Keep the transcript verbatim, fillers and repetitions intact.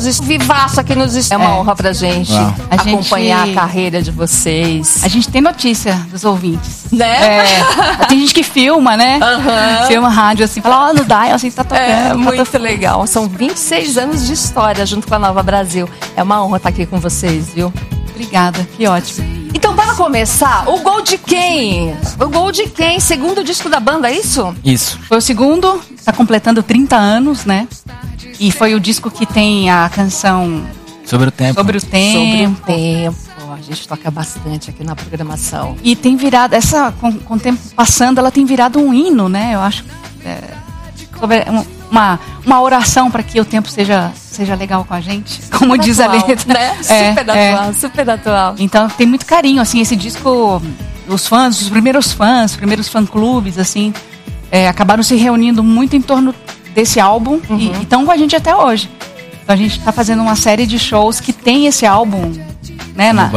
Vivaço aqui nos estúdios. É uma É. honra pra gente Uau. a acompanhar gente- a carreira de vocês. A gente tem notícia dos ouvintes. Né? É, tem gente que filma, né? Aham. Filma rádio assim, fala, ó, no dial, assim, tá tocando. É tá muito tocando. legal. São vinte e seis anos de história junto com a Nova Brasil. É uma honra estar aqui com vocês, viu? Obrigada, que ótimo. Então, para começar, o Gol de Quem? O Gol de Quem? Segundo disco da banda, é isso? Isso. Foi o segundo, tá completando trinta anos, né? E foi o disco que tem a canção Sobre o tempo. Sobre o Tempo. Sobre o tempo. A gente toca bastante aqui na programação. E tem virado, essa, com, com o tempo passando, ela tem virado um hino, né? Eu acho. É, sobre um- uma, uma oração para que o tempo seja, seja legal com a gente, como diz a Atual, letra. né? É, Super é. atual, super atual. Então tem muito carinho, assim, esse disco, os fãs, os primeiros fãs, os primeiros fã-clubes, assim, é, acabaram se reunindo muito em torno desse álbum e Uhum. estão com a gente até hoje. Então a gente está fazendo uma série de shows que tem esse álbum, né, na,